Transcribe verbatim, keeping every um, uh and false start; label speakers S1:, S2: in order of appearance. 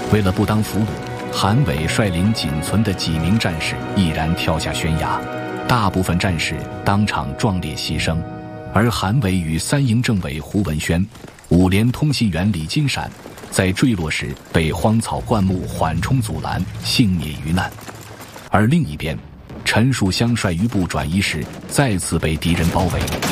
S1: 为了不当俘虏，韩伟率领仅存的几名战士毅然跳下悬崖，大部分战士当场壮烈牺牲，而韩伟与三营政委胡文轩、五连通信员李金闪在坠落时被荒草灌木缓冲阻拦，幸免于难。而另一边，陈树湘率余部转移时再次被敌人包围，